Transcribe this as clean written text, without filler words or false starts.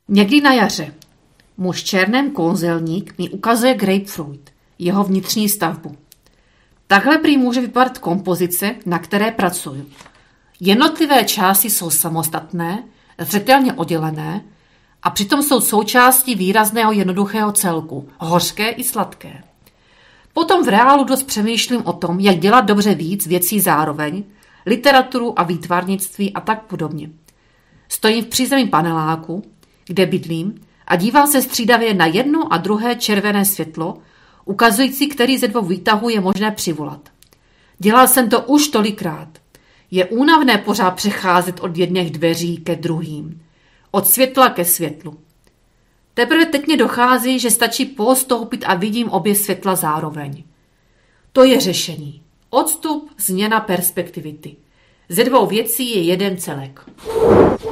Někdy na jaře. Muž v černém kouzelník mi ukazuje grapefruit, jeho vnitřní stavbu. Takhle prý může vypadat kompozice, na které pracuju. Jednotlivé části jsou samostatné, zřetelně oddělené a přitom jsou součástí výrazného jednoduchého celku, hořké i sladké. Potom v reálu dost přemýšlím o tom, jak dělat dobře víc věcí zároveň, literaturu a výtvarnictví a tak podobně. Stojím v přízemí paneláku, kde bydlím, a dívám se střídavě na jedno a druhé červené světlo, ukazující, který ze dvou výtahů je možné přivolat. Dělal jsem to už tolikrát. Je únavné pořád přecházet od jedněch dveří ke druhým. Od světla ke světlu. Teprve teď mě dochází, že stačí postoupit a vidím obě světla zároveň. To je řešení. Odstup, změna perspektivity. Ze dvou věcí je jeden celek.